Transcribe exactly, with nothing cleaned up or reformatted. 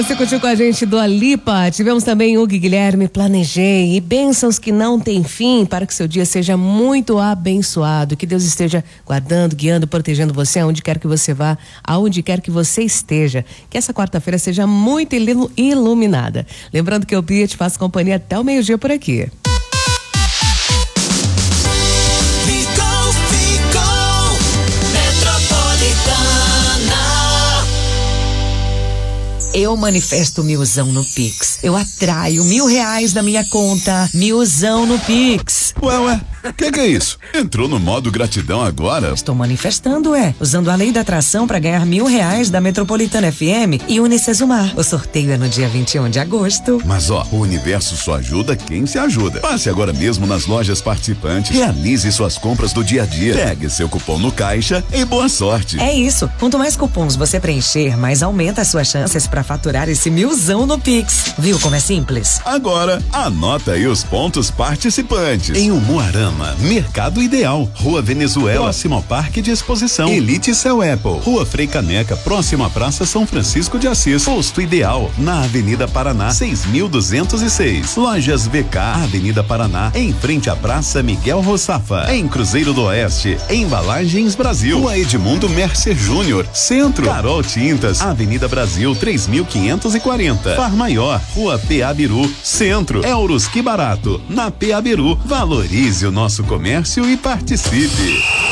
você curtiu com a gente Dua Lipa. Tivemos também Hugo e Guilherme, Planejei. E bênçãos que não tem fim, para que seu dia seja muito abençoado. Que Deus esteja guardando, guiando, protegendo você aonde quer que você vá, aonde quer que você esteja. Que essa quarta-feira seja muito iluminada. Lembrando que eu, Bia, te faço companhia até o meio-dia por aqui. Eu manifesto milzão no Pix. Eu atraio mil reais da minha conta. Milzão no Pix. Ué, ué, o que, que é isso? Entrou no modo gratidão agora? Estou manifestando, é. Usando a lei da atração para ganhar mil reais da Metropolitana F M e Unicesumar. O sorteio é no dia vinte e um de agosto. Mas ó, o universo só ajuda quem se ajuda. Passe agora mesmo nas lojas participantes. Realize suas compras do dia a dia. Pegue seu cupom no caixa e boa sorte. É isso. Quanto mais cupons você preencher, mais aumenta as suas chances para faturar esse milzão no Pix. Viu como é simples? Agora, anota aí os pontos participantes. Em Umuarama, Mercado Ideal, Rua Venezuela, próximo ao Parque de Exposição. Elite Cell Apple, Rua Frei Caneca, próximo à Praça São Francisco de Assis. Posto Ideal, na Avenida Paraná, seis mil duzentos e seis. Lojas V K, Avenida Paraná, em frente à Praça Miguel Rossafa. Em Cruzeiro do Oeste, Embalagens Brasil. Rua Edmundo Mercer Júnior, Centro. Carol Tintas, Avenida Brasil, três mil quinhentos e quarenta. Far Maior, Rua P A Biru, Centro. Euros Que Barato, na P A Biru. Valorize o nosso comércio e participe.